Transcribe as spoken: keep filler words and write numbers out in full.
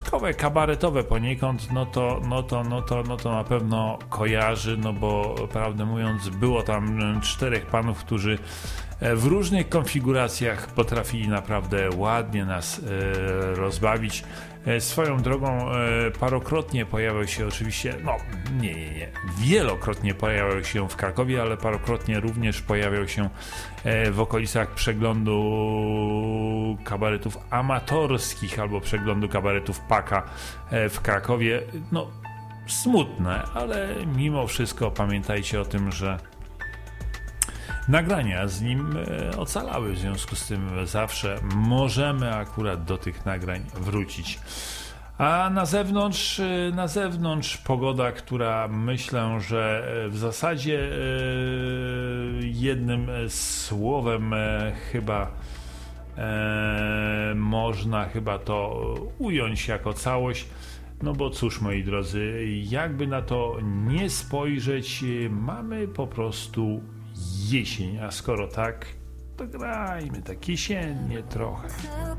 rokowe, kabaretowe poniekąd, no to, no to, no to, no to na pewno kojarzy, no bo prawdę mówiąc było tam czterech panów, którzy w różnych konfiguracjach potrafili naprawdę ładnie nas e, rozbawić. E, swoją drogą e, parokrotnie pojawiał się oczywiście, no nie, nie, nie, wielokrotnie pojawiał się w Krakowie, ale parokrotnie również pojawiał się e, w okolicach przeglądu kabaretów amatorskich albo przeglądu kabaretów Paka e, w Krakowie. No smutne, ale mimo wszystko pamiętajcie o tym, że nagrania z nim ocalały, w związku z tym zawsze możemy akurat do tych nagrań wrócić. A na zewnątrz, na zewnątrz pogoda, która myślę, że w zasadzie jednym słowem chyba można chyba to ująć jako całość. No bo cóż, moi drodzy, jakby na to nie spojrzeć, mamy po prostu jesień, a skoro tak, to grajmy tak jesiennie trochę.